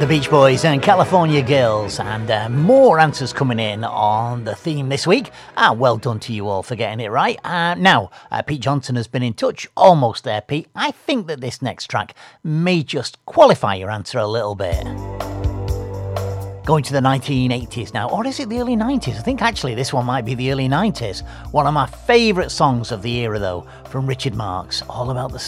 The Beach Boys and California Girls, and more answers coming in on the theme this week. Well done to you all for getting it right. Now, Pete Johnson has been in touch. Almost there, Pete. I think that this next track may just qualify your answer a little bit. Going to the 1980s now, or is it the early 90s? I think actually this one might be the early 90s. One of my favourite songs of the era though, from Richard Marx, All About the